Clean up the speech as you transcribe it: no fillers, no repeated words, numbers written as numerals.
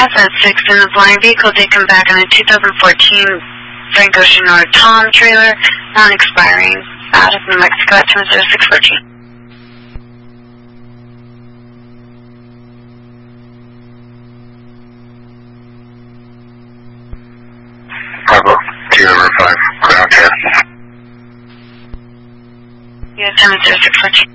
pass at 6 in the flying vehicle did come back on a 2014 Frank Ocean or Tom trailer, non-expiring, out of New Mexico at 70614. Bravo, 2 over 5, ground 10. Yeah, 70614.